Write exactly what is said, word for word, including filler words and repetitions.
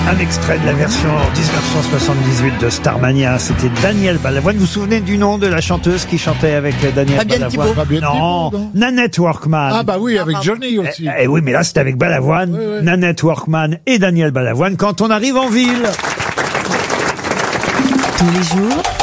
Un extrait de la version dix-neuf cent soixante-dix-huit de Starmania, c'était Danielle Balavoine. Vous vous souvenez du nom de la chanteuse qui chantait avec Danielle Fabienne Balavoine? Thibault. Fabienne Non, Thibault, non Nanette Workman. Ah bah oui, avec Johnny aussi. Eh, eh oui, mais là c'était avec Balavoine, Oui, oui. Nanette Workman et Danielle Balavoine quand on arrive en ville. Tous les jours,